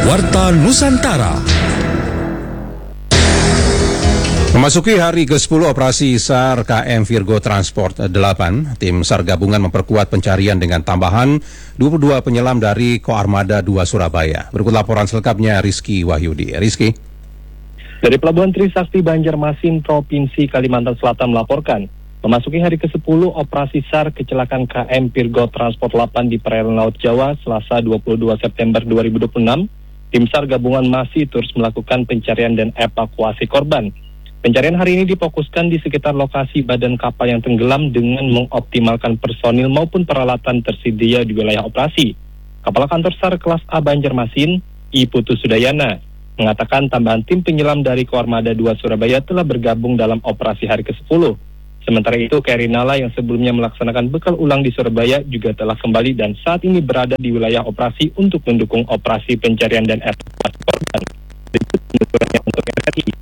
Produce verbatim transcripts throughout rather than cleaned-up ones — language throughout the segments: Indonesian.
Warta Nusantara. Memasuki hari ke sepuluh operasi SAR K M Virgo Transport delapan, tim SAR gabungan memperkuat pencarian dengan tambahan dua puluh dua penyelam dari Koarmada dua Surabaya. Berikut laporan selengkapnya Rizky Wahyudi. Rizky. Dari Pelabuhan Trisakti Banjarmasin, Provinsi Kalimantan Selatan melaporkan, memasuki hari ke sepuluh operasi SAR kecelakaan K M Virgo Transport delapan di perairan Laut Jawa, Selasa dua puluh dua September dua ribu dua puluh enam, tim SAR gabungan masih terus melakukan pencarian dan evakuasi korban. Pencarian hari ini difokuskan di sekitar lokasi badan kapal yang tenggelam dengan mengoptimalkan personil maupun peralatan tersedia di wilayah operasi. Kepala Kantor SAR kelas A Banjarmasin, I Putu Sudayana, mengatakan tambahan tim penyelam dari Koarmada dua Surabaya telah bergabung dalam operasi hari ke sepuluh. Sementara itu, K R I Nala yang sebelumnya melaksanakan bekal ulang di Surabaya juga telah kembali dan saat ini berada di wilayah operasi untuk mendukung operasi pencarian dan evakuasi korban. Berikut penuturannya untuk R R I.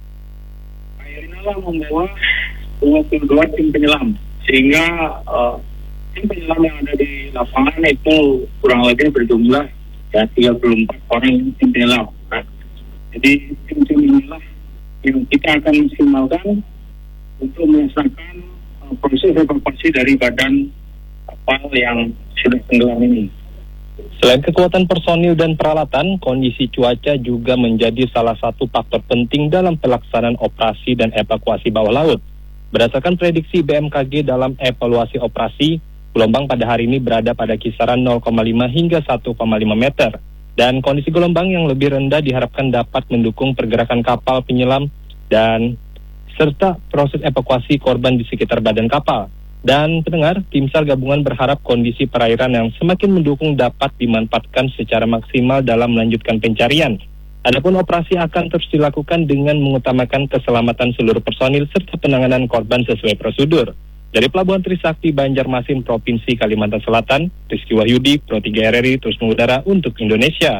Nala membawa dua puluh dua tim penyelam, sehingga uh, tim penyelam yang ada di lapangan itu kurang lebih berjumlah ya tiga puluh empat orang tim penyelam. Nah, jadi tim-tim inilah yang kita akan maksimalkan untuk melaksanakan uh, proses evakuasi dari badan kapal yang sudah tenggelam ini. Selain kekuatan personil dan peralatan, kondisi cuaca juga menjadi salah satu faktor penting dalam pelaksanaan operasi dan evakuasi bawah laut. Berdasarkan prediksi B M K G dalam evaluasi operasi, gelombang pada hari ini berada pada kisaran nol koma lima hingga satu koma lima meter. Dan kondisi gelombang yang lebih rendah diharapkan dapat mendukung pergerakan kapal penyelam dan serta proses evakuasi korban di sekitar badan kapal. Dan pendengar, tim SAR gabungan berharap kondisi perairan yang semakin mendukung dapat dimanfaatkan secara maksimal dalam melanjutkan pencarian. Adapun operasi akan terus dilakukan dengan mengutamakan keselamatan seluruh personil serta penanganan korban sesuai prosedur. Dari Pelabuhan Trisakti Banjarmasin, Provinsi Kalimantan Selatan, Rizky Wahyudi, Pro tiga R R I terus mengudara untuk Indonesia.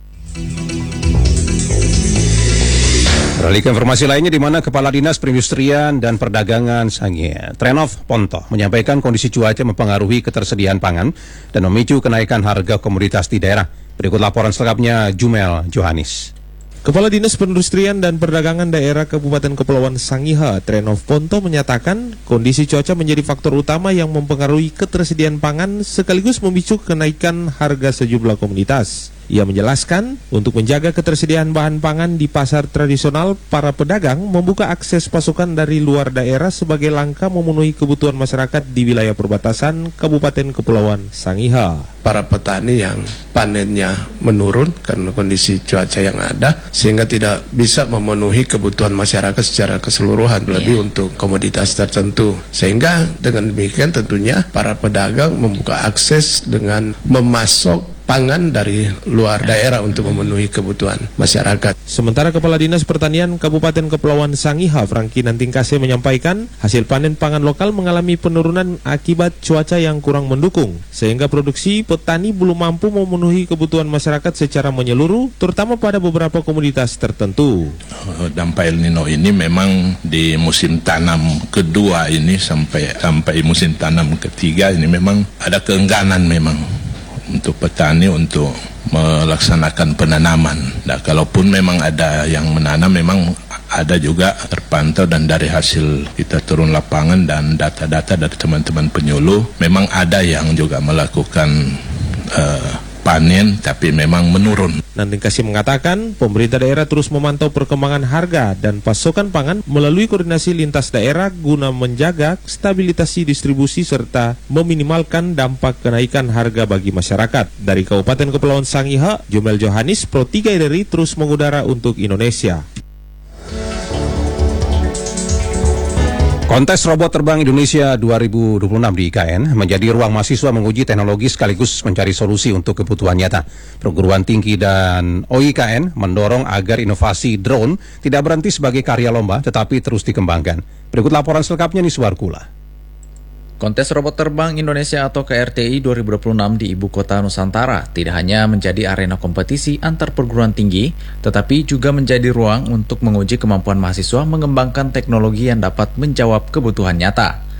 Beralih ke informasi lainnya, di mana Kepala Dinas Perindustrian dan Perdagangan Sangihe, Trenov Ponto, menyampaikan kondisi cuaca mempengaruhi ketersediaan pangan dan memicu kenaikan harga komoditas di daerah. Berikut laporan selengkapnya Jumel Johanis. Kepala Dinas Perindustrian dan Perdagangan Daerah Kabupaten Kepulauan Sangihe, Trenov Ponto, menyatakan kondisi cuaca menjadi faktor utama yang mempengaruhi ketersediaan pangan sekaligus memicu kenaikan harga sejumlah komoditas. Ia menjelaskan, untuk menjaga ketersediaan bahan pangan di pasar tradisional, para pedagang membuka akses pasokan dari luar daerah sebagai langkah memenuhi kebutuhan masyarakat di wilayah perbatasan Kabupaten Kepulauan Sangihe. Para petani yang panennya menurun karena kondisi cuaca yang ada, sehingga tidak bisa memenuhi kebutuhan masyarakat secara keseluruhan, lebih untuk komoditas tertentu. Sehingga dengan demikian tentunya para pedagang membuka akses dengan memasok pangan dari luar daerah untuk memenuhi kebutuhan masyarakat. Sementara Kepala Dinas Pertanian Kabupaten Kepulauan Sangihe, Franky Nantingkase, menyampaikan hasil panen pangan lokal mengalami penurunan akibat cuaca yang kurang mendukung, sehingga produksi petani belum mampu memenuhi kebutuhan masyarakat secara menyeluruh, terutama pada beberapa komoditas tertentu. Dampak El Nino ini memang di musim tanam kedua ini sampai sampai musim tanam ketiga ini memang ada keengganan memang untuk petani untuk melaksanakan penanaman. Nah, kalaupun memang ada yang menanam, memang ada juga terpantau, dan dari hasil kita turun lapangan dan data-data dari teman-teman penyuluh, memang ada yang juga melakukan uh, panen tapi memang menurun. Nantingkase mengatakan pemerintah daerah terus memantau perkembangan harga dan pasokan pangan melalui koordinasi lintas daerah guna menjaga stabilitas distribusi serta meminimalkan dampak kenaikan harga bagi masyarakat. Dari Kabupaten Kepulauan Sangihe, Jumel Johanis, Pro tiga R R I terus mengudara untuk Indonesia. Kontes Robot Terbang Indonesia dua ribu dua puluh enam di I K N menjadi ruang mahasiswa menguji teknologi sekaligus mencari solusi untuk kebutuhan nyata. Perguruan tinggi dan O I K N mendorong agar inovasi drone tidak berhenti sebagai karya lomba tetapi terus dikembangkan. Berikut laporan selengkapnya Niswar Kula. Kontes Robot Terbang Indonesia atau K R T I dua ribu dua puluh enam di Ibu Kota Nusantara tidak hanya menjadi arena kompetisi antar perguruan tinggi, tetapi juga menjadi ruang untuk menguji kemampuan mahasiswa mengembangkan teknologi yang dapat menjawab kebutuhan nyata.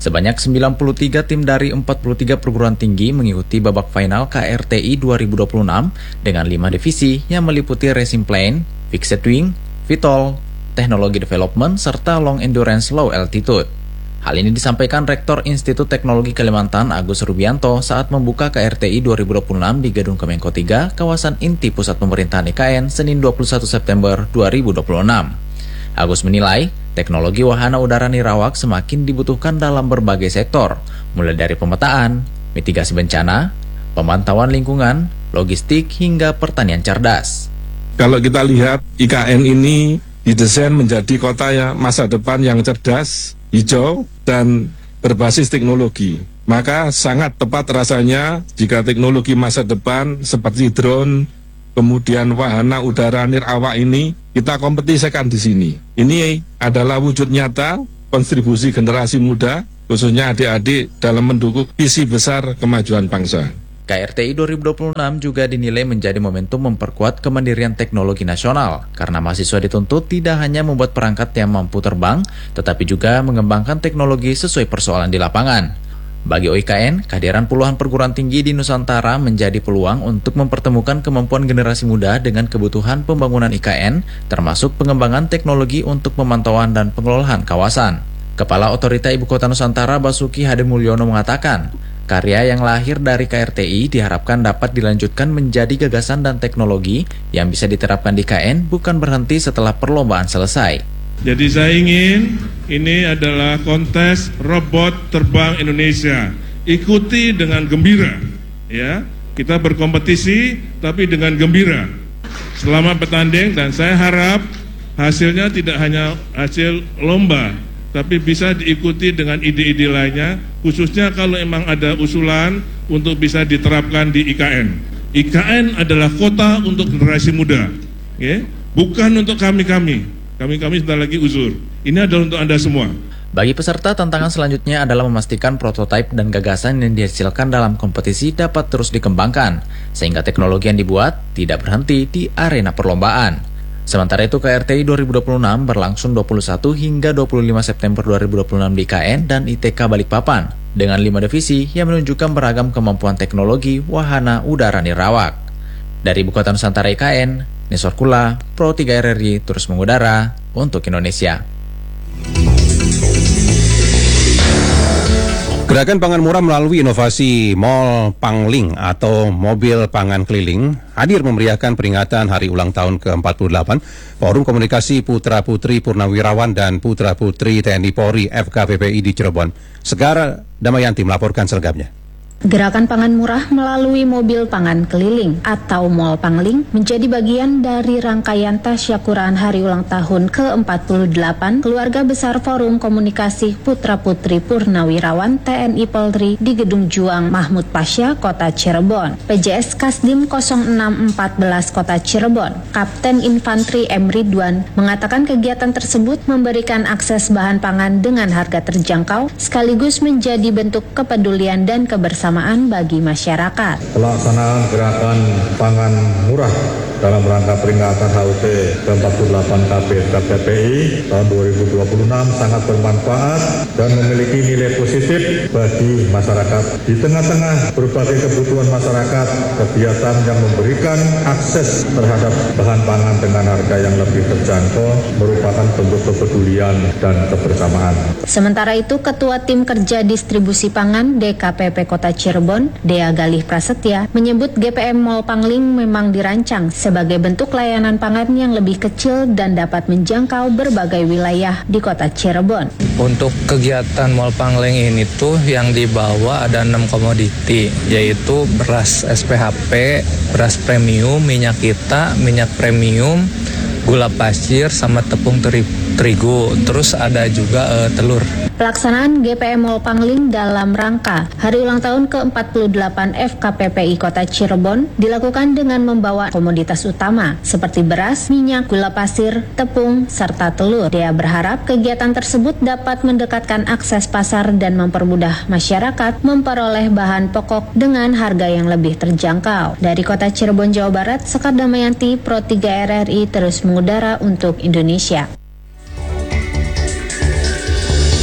Sebanyak sembilan puluh tiga tim dari empat puluh tiga perguruan tinggi mengikuti babak final K R T I dua ribu dua puluh enam dengan lima divisi yang meliputi Racing Plane, Fixed Wing, V T O L, Teknologi Development, serta Long Endurance Low Altitude. Hal ini disampaikan Rektor Institut Teknologi Kalimantan Agus Rubianto saat membuka K R T I dua ribu dua puluh enam di Gedung Kemenko tiga, kawasan inti Pusat Pemerintahan I K N, Senin dua puluh satu September dua ribu dua puluh enam. Agus menilai, teknologi wahana udara nirawak semakin dibutuhkan dalam berbagai sektor, mulai dari pemetaan, mitigasi bencana, pemantauan lingkungan, logistik, hingga pertanian cerdas. Kalau kita lihat I K N ini didesain menjadi kota yang masa depan yang cerdas, hijau, dan berbasis teknologi. Maka sangat tepat rasanya jika teknologi masa depan seperti drone, kemudian wahana udara nirawak ini kita kompetisikan di sini. Ini adalah wujud nyata kontribusi generasi muda, khususnya adik-adik dalam mendukung visi besar kemajuan bangsa. K R T I dua ribu dua puluh enam juga dinilai menjadi momentum memperkuat kemandirian teknologi nasional, karena mahasiswa dituntut tidak hanya membuat perangkat yang mampu terbang, tetapi juga mengembangkan teknologi sesuai persoalan di lapangan. Bagi O I K N, kehadiran puluhan perguruan tinggi di Nusantara menjadi peluang untuk mempertemukan kemampuan generasi muda dengan kebutuhan pembangunan I K N, termasuk pengembangan teknologi untuk pemantauan dan pengelolaan kawasan. Kepala Otorita Ibu Kota Nusantara Basuki Hadimulyono mengatakan, karya yang lahir dari K R T I diharapkan dapat dilanjutkan menjadi gagasan dan teknologi yang bisa diterapkan di I K N, bukan berhenti setelah perlombaan selesai. Jadi saya ingin ini adalah kontes robot terbang Indonesia. Ikuti dengan gembira, ya. Kita berkompetisi tapi dengan gembira selama bertanding, dan saya harap hasilnya tidak hanya hasil lomba, tapi bisa diikuti dengan ide-ide lainnya, khususnya kalau memang ada usulan untuk bisa diterapkan di I K N. I K N adalah kota untuk generasi muda, ya, bukan untuk kami-kami. Kami-kami sebentar lagi uzur. Ini adalah untuk Anda semua. Bagi peserta, tantangan selanjutnya adalah memastikan prototipe dan gagasan yang dihasilkan dalam kompetisi dapat terus dikembangkan, sehingga teknologi yang dibuat tidak berhenti di arena perlombaan. Sementara itu, K R T I dua ribu dua puluh enam berlangsung dua puluh satu hingga dua puluh lima September dua ribu dua puluh enam di I K N dan I T K Balikpapan, dengan lima divisi yang menunjukkan beragam kemampuan teknologi wahana udara nirawak. Dari Ibu Kota Nusantara I K N, Nisor Kula, Pro tiga R R I terus mengudara untuk Indonesia. Gerakan pangan murah melalui inovasi Mall Pangling atau Mobil Pangan Keliling hadir memeriahkan peringatan hari ulang tahun ke empat puluh delapan Forum Komunikasi Putra-Putri Purnawirawan dan Putra-Putri T N I Polri F K P P I di Cirebon. Segar Damayanti melaporkan selengkapnya. Gerakan pangan murah melalui mobil pangan keliling atau Mall Pangling menjadi bagian dari rangkaian tasyakuran hari ulang tahun ke empat puluh delapan Keluarga Besar Forum Komunikasi Putra-Putri Purnawirawan T N I Polri di Gedung Juang Mahmud Pasha, Kota Cirebon. P J S Kasdim nol enam satu empat Kota Cirebon, Kapten Infantri M. Ridwan, mengatakan kegiatan tersebut memberikan akses bahan pangan dengan harga terjangkau sekaligus menjadi bentuk kepedulian dan kebersamaan bagi masyarakat. Pelaksanaan gerakan pangan murah dalam rangka peringatan H U T ke empat puluh delapan K P K P I tahun dua ribu dua puluh enam sangat bermanfaat dan memiliki nilai positif bagi masyarakat. Di tengah-tengah berbagai kebutuhan masyarakat, kegiatan yang memberikan akses terhadap bahan pangan dengan harga yang lebih terjangkau merupakan bentuk kepedulian dan kebersamaan. Sementara itu, Ketua Tim Kerja Distribusi Pangan D K P P Kota Cirebon, Dea Galih Prasetya, menyebut G P M Mall Pangling memang dirancang sebagai bentuk layanan pangan yang lebih kecil dan dapat menjangkau berbagai wilayah di Kota Cirebon. Untuk kegiatan Mall Pangling ini tuh yang dibawa ada enam komoditi, yaitu beras S P H P, beras premium, minyak kita, minyak premium, gula pasir, sama tepung terigu. Terus ada juga uh, telur. Pelaksanaan G P M Mall Pangling dalam rangka Hari Ulang Tahun ke empat puluh delapan F K P P I Kota Cirebon dilakukan dengan membawa komoditas utama seperti beras, minyak, gula pasir, tepung, serta telur. Dia berharap kegiatan tersebut dapat mendekatkan akses pasar dan mempermudah masyarakat memperoleh bahan pokok dengan harga yang lebih terjangkau. Dari Kota Cirebon, Jawa Barat, Sekar Damayanti, Pro tiga R R I terus mengudara untuk Indonesia.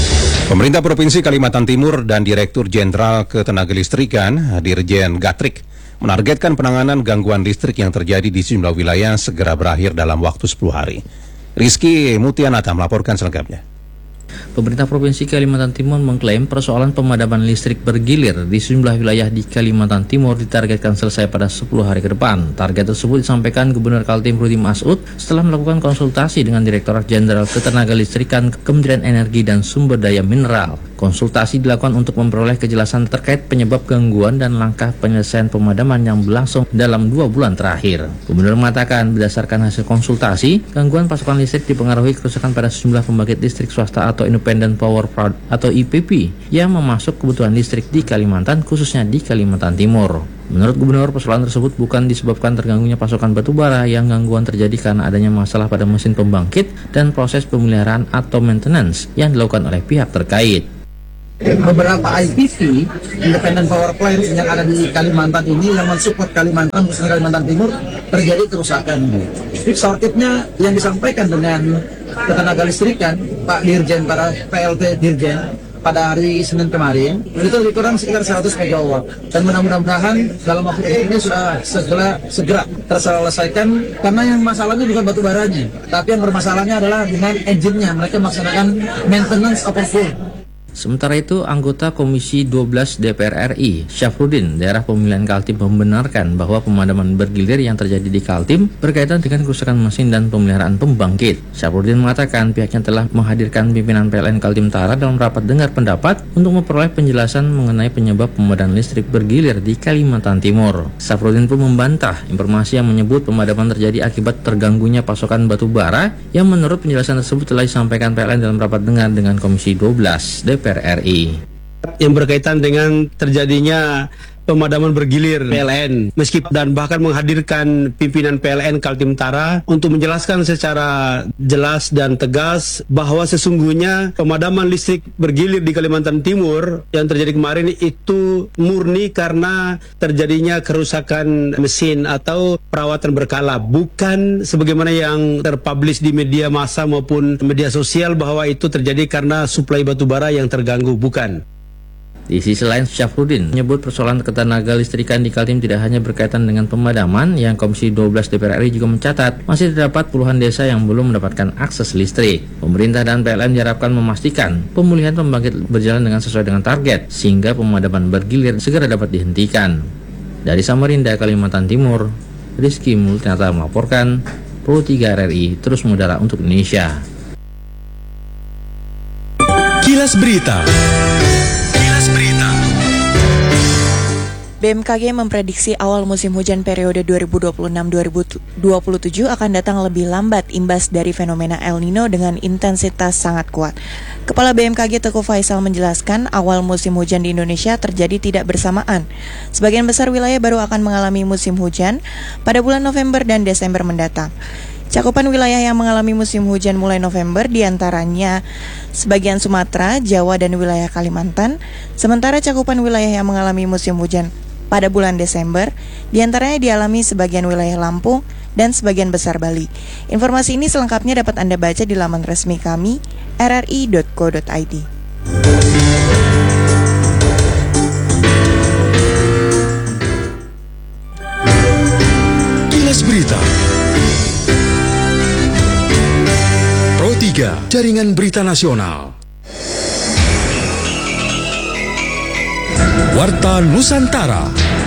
Pemerintah Provinsi Kalimantan Timur dan Direktur Jenderal Ketenagalistrikan, Dirjen Gatrik, menargetkan penanganan gangguan listrik yang terjadi di sejumlah wilayah segera berakhir dalam waktu sepuluh hari. Rizky Mutianata melaporkan selengkapnya. Pemerintah Provinsi Kalimantan Timur mengklaim persoalan pemadaman listrik bergilir di sejumlah wilayah di Kalimantan Timur ditargetkan selesai pada sepuluh hari ke depan. Target tersebut disampaikan Gubernur Kaltim Rudi Masud setelah melakukan konsultasi dengan Direktorat Jenderal Ketenagalistrikan Kementerian Energi dan Sumber Daya Mineral. Konsultasi dilakukan untuk memperoleh kejelasan terkait penyebab gangguan dan langkah penyelesaian pemadaman yang berlangsung dalam dua bulan terakhir. Gubernur mengatakan berdasarkan hasil konsultasi, gangguan pasokan listrik dipengaruhi kerusakan pada sejumlah pembangkit listrik swasta atau Independent Power Plant atau I P P yang memasuk kebutuhan listrik di Kalimantan, khususnya di Kalimantan Timur. Menurut Gubernur, persoalan tersebut bukan disebabkan terganggunya pasokan batu bara, yang gangguan terjadi karena adanya masalah pada mesin pembangkit dan proses pemeliharaan atau maintenance yang dilakukan oleh pihak terkait. Beberapa I P P, Independent Power Plant yang ada di Kalimantan ini yang mensupport Kalimantan, khususnya Kalimantan Timur, terjadi kerusakan. Sortitnya yang disampaikan dengan Ketenagalistrikan Pak Dirjen pada P L T Dirjen pada hari Senin kemarin itu lebih kurang sekitar seratus megawatt, dan mudah-mudahan dalam waktu ini sudah segera segera terselesaikan, karena yang masalahnya bukan batu baranya, tapi yang bermasalahnya adalah dengan engine-nya. Mereka melaksanakan maintenance overfull. Sementara itu, anggota Komisi dua belas D P R R I, Syafruddin, daerah pemilihan Kaltim, membenarkan bahwa pemadaman bergilir yang terjadi di Kaltim berkaitan dengan kerusakan mesin dan pemeliharaan pembangkit. Syafruddin mengatakan pihaknya telah menghadirkan pimpinan P L N Kaltim Utara dalam rapat dengar pendapat untuk memperoleh penjelasan mengenai penyebab pemadaman listrik bergilir di Kalimantan Timur. Syafruddin pun membantah informasi yang menyebut pemadaman terjadi akibat terganggunya pasokan batu bara, yang menurut penjelasan tersebut telah disampaikan P L N dalam rapat dengar dengan Komisi dua belas D P R R I. Yang berkaitan dengan terjadinya pemadaman bergilir P L N, meskipun dan bahkan menghadirkan pimpinan P L N Kaltim Utara untuk menjelaskan secara jelas dan tegas bahwa sesungguhnya pemadaman listrik bergilir di Kalimantan Timur yang terjadi kemarin itu murni karena terjadinya kerusakan mesin atau perawatan berkala, bukan sebagaimana yang terpublish di media massa maupun media sosial bahwa itu terjadi karena suplai batubara yang terganggu, bukan. Di sisi lain, Syafruddin menyebut persoalan ketenagalistrikan di Kaltim tidak hanya berkaitan dengan pemadaman, yang Komisi dua belas D P R R I juga mencatat masih terdapat puluhan desa yang belum mendapatkan akses listrik. Pemerintah dan P L N diharapkan memastikan pemulihan pembangkit berjalan dengan sesuai dengan target, sehingga pemadaman bergilir segera dapat dihentikan. Dari Samarinda, Kalimantan Timur, Rizky Multinata melaporkan, Pro tiga R R I terus mengudara untuk Indonesia. Kilas Berita. B M K G memprediksi awal musim hujan periode dua ribu dua puluh enam dua ribu dua puluh tujuh akan datang lebih lambat imbas dari fenomena El Nino dengan intensitas sangat kuat. Kepala B M K G Teguh Faisal menjelaskan awal musim hujan di Indonesia terjadi tidak bersamaan. Sebagian besar wilayah baru akan mengalami musim hujan pada bulan November dan Desember mendatang. Cakupan wilayah yang mengalami musim hujan mulai November diantaranya sebagian Sumatera, Jawa, dan wilayah Kalimantan. Sementara cakupan wilayah yang mengalami musim hujan pada bulan Desember diantaranya dialami sebagian wilayah Lampung dan sebagian besar Bali. Informasi ini selengkapnya dapat Anda baca di laman resmi kami r r i dot co dot i d. Kilas Berita. Pro tiga, Jaringan Berita Nasional. Warta Nusantara.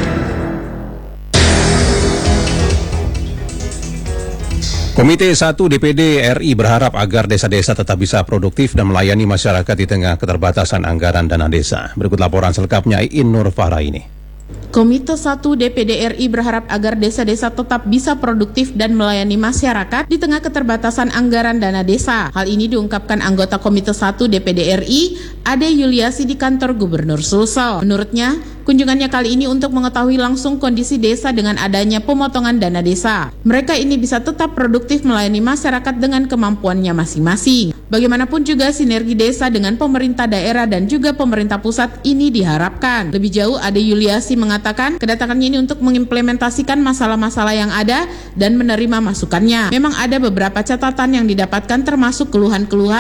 Komite satu D P D R I berharap agar desa-desa tetap bisa produktif dan melayani masyarakat di tengah keterbatasan anggaran dana desa. Berikut laporan selengkapnya Iin Nur Fahra ini. Komite satu D P D R I berharap agar desa-desa tetap bisa produktif dan melayani masyarakat di tengah keterbatasan anggaran dana desa. Hal ini diungkapkan anggota Komite satu D P D R I, Ade Yuliasi, di kantor Gubernur Sulsel. Menurutnya, kunjungannya kali ini untuk mengetahui langsung kondisi desa dengan adanya pemotongan dana desa. Mereka ini bisa tetap produktif melayani masyarakat dengan kemampuannya masing-masing. Bagaimanapun juga sinergi desa dengan pemerintah daerah dan juga pemerintah pusat ini diharapkan. Lebih jauh, Ade Yuliasi mengatakan kedatangannya ini untuk mengimplementasikan masalah-masalah yang ada dan menerima masukannya. Memang ada beberapa catatan yang didapatkan termasuk keluhan-keluhan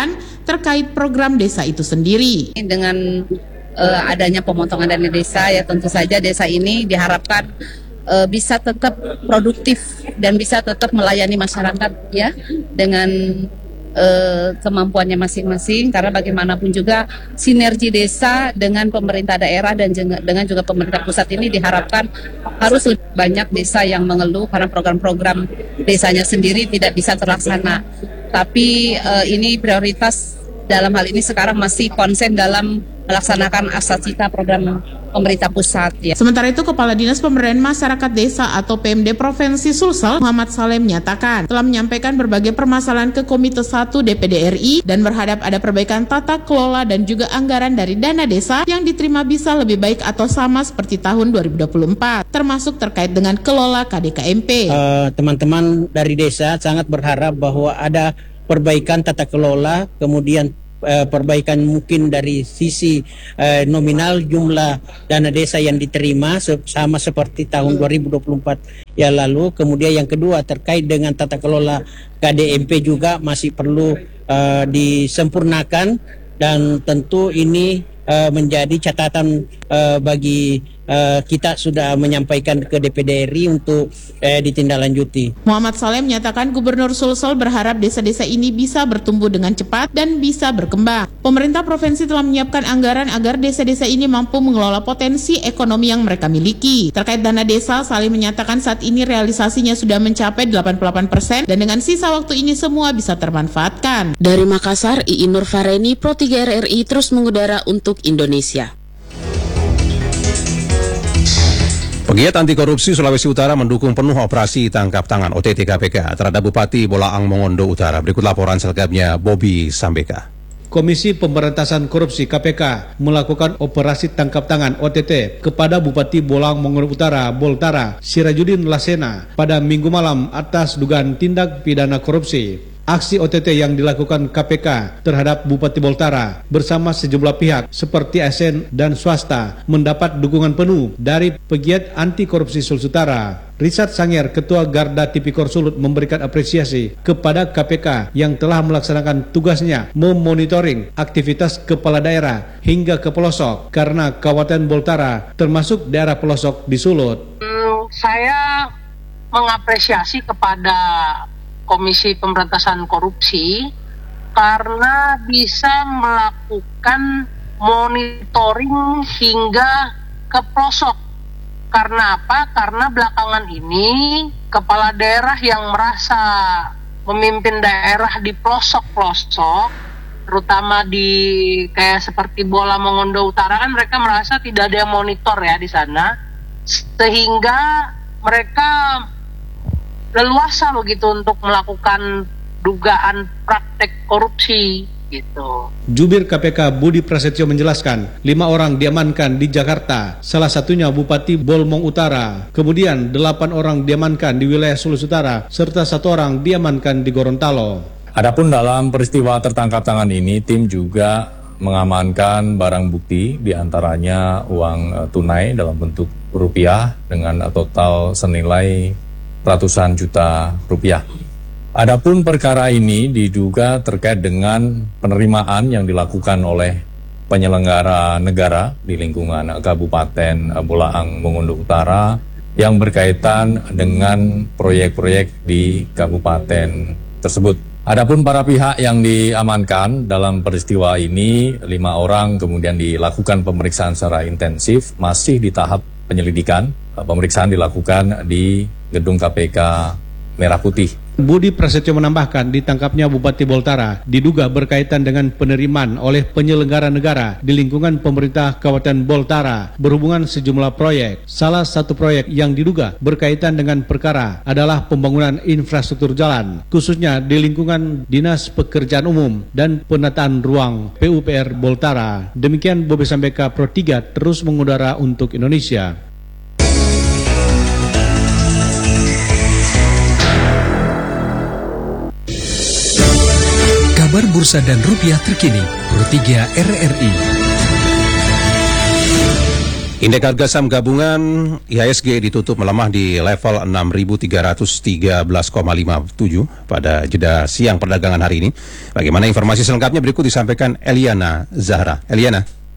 terkait program desa itu sendiri. Dengan uh, adanya pemotongan dana desa, ya tentu saja desa ini diharapkan uh, bisa tetap produktif dan bisa tetap melayani masyarakat ya dengan uh, kemampuannya masing-masing, karena bagaimanapun juga sinergi desa dengan pemerintah daerah dan juga, dengan juga pemerintah pusat ini diharapkan harus lebih banyak desa yang mengeluh karena program-program desanya sendiri tidak bisa terlaksana. Tapi uh, ini prioritas dalam hal ini sekarang masih konsen dalam melaksanakan asasita program pemerintah pusat. Ya. Sementara itu, Kepala Dinas Pemberdayaan Masyarakat Desa atau P M D Provinsi Sulsel, Muhammad Saleh menyatakan telah menyampaikan berbagai permasalahan ke Komite satu D P D R I dan berharap ada perbaikan tata kelola dan juga anggaran dari dana desa yang diterima bisa lebih baik atau sama seperti tahun dua ribu dua puluh empat, termasuk terkait dengan kelola K D K M P. Uh, teman-teman dari desa sangat berharap bahwa ada perbaikan tata kelola, kemudian uh, perbaikan mungkin dari sisi uh, nominal jumlah dana desa yang diterima se- sama seperti tahun dua ribu dua puluh empat yang lalu. Kemudian yang kedua terkait dengan tata kelola K D M P juga masih perlu uh, disempurnakan, dan tentu ini uh, menjadi catatan uh, bagi Uh, kita sudah menyampaikan ke D P D R I untuk uh, ditindaklanjuti. Muhammad Saleh menyatakan Gubernur Sulsel berharap desa-desa ini bisa bertumbuh dengan cepat dan bisa berkembang. Pemerintah provinsi telah menyiapkan anggaran agar desa-desa ini mampu mengelola potensi ekonomi yang mereka miliki. Terkait dana desa, Saleh menyatakan saat ini realisasinya sudah mencapai delapan puluh delapan persen dan dengan sisa waktu ini semua bisa termanfaatkan. Dari Makassar, Iin Nurfareni, Pro tiga R R I terus mengudara untuk Indonesia. Pegiat anti korupsi Sulawesi Utara mendukung penuh operasi tangkap tangan O T T K P K terhadap Bupati Bolaang Mongondo Utara. Berikut laporan selengkapnya Bobby Sambeka. Komisi Pemberantasan Korupsi K P K melakukan operasi tangkap tangan O T T kepada Bupati Bolaang Mongondo Utara Boltara Sirajudin Lasena pada Minggu malam atas dugaan tindak pidana korupsi. Aksi O T T yang dilakukan K P K terhadap Bupati Boltara bersama sejumlah pihak seperti A S N dan swasta mendapat dukungan penuh dari pegiat anti korupsi Sulsel Utara. Richard Sanger, Ketua Garda Tipikor Sulut, memberikan apresiasi kepada K P K yang telah melaksanakan tugasnya memonitoring aktivitas kepala daerah hingga ke pelosok karena Kabupaten Boltara termasuk daerah pelosok di Sulut. Hmm, saya mengapresiasi kepada Komisi Pemberantasan Korupsi karena bisa melakukan monitoring hingga ke pelosok. Karena apa? Karena belakangan ini kepala daerah yang merasa memimpin daerah di pelosok-pelosok, terutama di kayak seperti Bola Mongondo Utara, kan mereka merasa tidak ada yang monitor ya di sana, sehingga mereka leluasa begitu untuk melakukan dugaan praktek korupsi gitu. Jubir K P K Budi Prasetyo menjelaskan, lima orang diamankan di Jakarta, salah satunya Bupati Bolmong Utara. Kemudian delapan orang diamankan di wilayah Sulawesi Utara, serta satu orang diamankan di Gorontalo. Adapun dalam peristiwa tertangkap tangan ini, tim juga mengamankan barang bukti, diantaranya uang uh, tunai dalam bentuk rupiah dengan total senilai ratusan juta rupiah. Adapun perkara ini diduga terkait dengan penerimaan yang dilakukan oleh penyelenggara negara di lingkungan Kabupaten Bolaang Mongondo Utara yang berkaitan dengan proyek-proyek di kabupaten tersebut. Adapun para pihak yang diamankan dalam peristiwa ini, lima orang kemudian dilakukan pemeriksaan secara intensif, masih di tahap penyelidikan. Pemeriksaan dilakukan di Gedung K P K Merah Putih. Budi Prasetyo menambahkan, ditangkapnya Bupati Boltara diduga berkaitan dengan penerimaan oleh penyelenggara negara di lingkungan pemerintah Kabupaten Boltara berhubungan sejumlah proyek. Salah satu proyek yang diduga berkaitan dengan perkara adalah pembangunan infrastruktur jalan, khususnya di lingkungan Dinas Pekerjaan Umum dan Penataan Ruang P U P R Boltara. Demikian Bobby Sambeka, Pro tiga terus mengudara untuk Indonesia. Kabar bursa dan rupiah terkini, Pro tiga R R I. Indeks harga saham gabungan I H S G ditutup melemah di level enam ribu tiga ratus tiga belas koma lima tujuh pada jeda siang perdagangan hari ini. Bagaimana informasi selengkapnya berikut disampaikan Eliana Zahra. Eliana.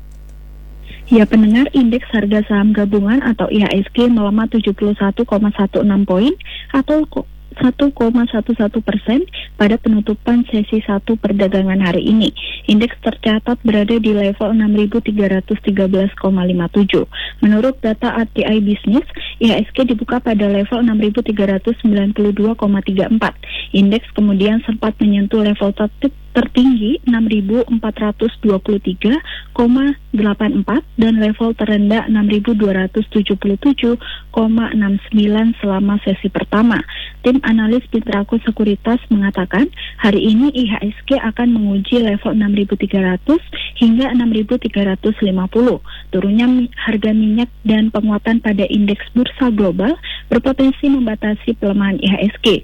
Ya, pendengar, indeks harga saham gabungan atau I H S G melemah tujuh puluh satu koma enam belas poin atau satu koma satu satu persen pada penutupan sesi satu perdagangan hari ini. Indeks tercatat berada di level enam ribu tiga ratus tiga belas koma lima tujuh. Menurut data R T I Business, I H S G dibuka pada level enam ribu tiga ratus sembilan puluh dua koma tiga empat. Indeks kemudian sempat menyentuh level tertib tertinggi enam ribu empat ratus dua puluh tiga koma delapan empat dan level terendah enam ribu dua ratus tujuh puluh tujuh koma enam sembilan selama sesi pertama. Tim analis Pintraco Sekuritas mengatakan hari ini I H S G akan menguji level enam ribu tiga ratus hingga enam ribu tiga ratus lima puluh. Turunnya harga minyak dan penguatan pada indeks bursa global berpotensi membatasi pelemahan I H S G.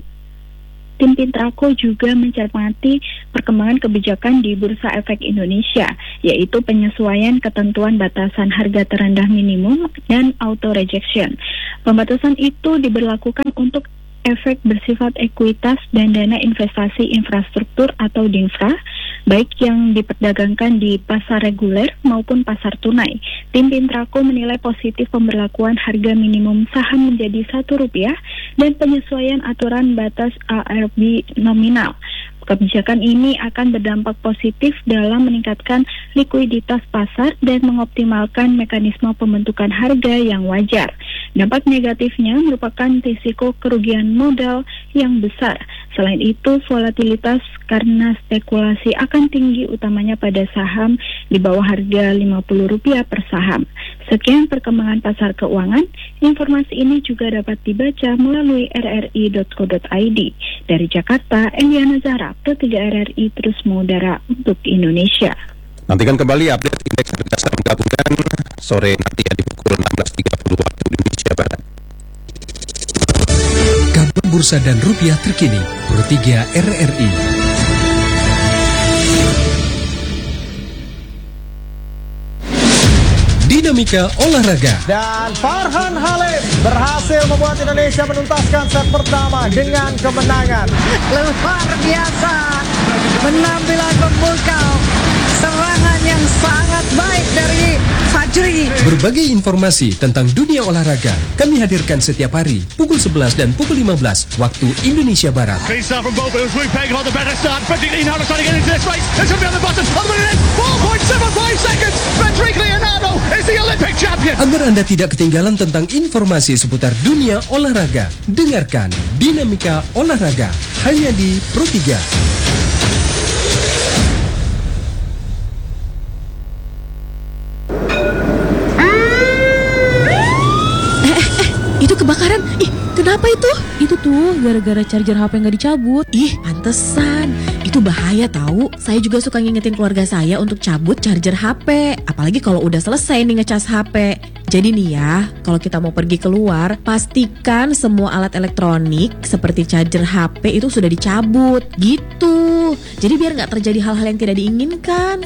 Tim Pintraco juga mencermati perkembangan kebijakan di Bursa Efek Indonesia, yaitu penyesuaian ketentuan batasan harga terendah minimum dan auto rejection. Pembatasan itu diberlakukan untuk efek bersifat ekuitas dan dana investasi infrastruktur atau DINFRA, baik yang diperdagangkan di pasar reguler maupun pasar tunai. Tim Pintraco menilai positif pemberlakuan harga minimum saham menjadi satu rupiah dan penyesuaian aturan batas A R B nominal. Kebijakan ini akan berdampak positif dalam meningkatkan likuiditas pasar dan mengoptimalkan mekanisme pembentukan harga yang wajar. Dampak negatifnya merupakan risiko kerugian modal yang besar. Selain itu, volatilitas karena spekulasi akan tinggi utamanya pada saham di bawah harga lima puluh rupiah per saham. Sekian perkembangan pasar keuangan. Informasi ini juga dapat dibaca melalui r r i dot co dot i d. Dari Jakarta, Eliana Zahra, Pro tiga R R I terus mengudara untuk Indonesia. Nantikan kembali update indeks harga saham gabungan sore nanti di pukul enam belas tiga puluh waktu Indonesia Barat. Kabar bursa dan rupiah terkini, Pro tiga R R I. Dinamika olahraga. Dan Farhan Halim berhasil membuat Indonesia menuntaskan set pertama dengan kemenangan. Luar biasa, penampilan memukau, serangan yang sangat baik dari Fajri. Berbagai informasi tentang dunia olahraga kami hadirkan setiap hari pukul sebelas dan pukul lima belas waktu Indonesia Barat. Agar Anda tidak ketinggalan tentang informasi seputar dunia olahraga, dengarkan Dinamika Olahraga hanya di Pro tiga. Itu kebakaran. Ih, kenapa itu? Itu tuh gara-gara charger H P nggak dicabut. Ih, pantesan. Itu bahaya tahu. Saya juga suka ngingetin keluarga saya untuk cabut charger H P. Apalagi kalau udah selesai nih ngecas H P. Jadi nih ya, kalau kita mau pergi keluar, pastikan semua alat elektronik seperti charger H P itu sudah dicabut. Gitu. Jadi biar nggak terjadi hal-hal yang tidak diinginkan.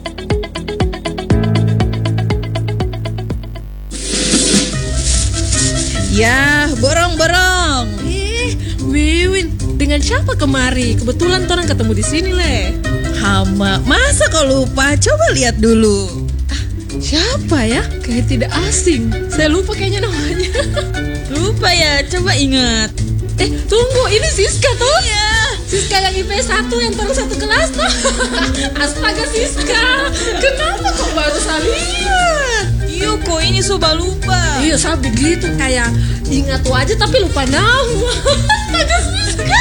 Ya, borong-borong. Ih, Wiwin, dengan siapa kemari? Kebetulan orang ketemu di sini, Le. Hama, masa kau lupa? Coba lihat dulu. Ah, siapa ya? Kayak tidak asing. Saya lupa kayaknya namanya. Lupa ya, coba ingat. Eh, tunggu, ini Siska tuh? Iya. Siska yang I P S satu yang terus satu kelas tuh. Astaga Siska, kenapa kok baru saya lihat? Iya, kok ini soba lupa. Iya, saya begitu kayak ingat wajah tapi lupa nama. Astaga Siska.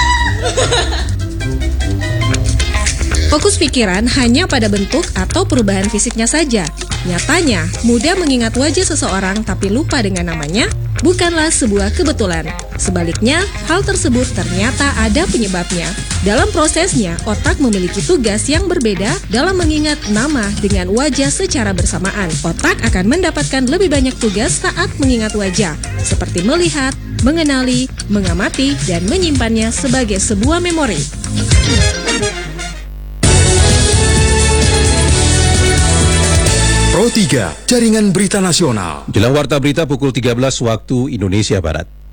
Fokus pikiran hanya pada bentuk atau perubahan fisiknya saja. Nyatanya, mudah mengingat wajah seseorang tapi lupa dengan namanya bukanlah sebuah kebetulan. Sebaliknya, hal tersebut ternyata ada penyebabnya. Dalam prosesnya, otak memiliki tugas yang berbeda dalam mengingat nama dengan wajah secara bersamaan. Otak akan mendapatkan lebih banyak tugas saat mengingat wajah, seperti melihat, mengenali, mengamati, dan menyimpannya sebagai sebuah memori. Pro tiga, Jaringan Berita Nasional. Jelang warta berita pukul tiga belas waktu Indonesia Barat.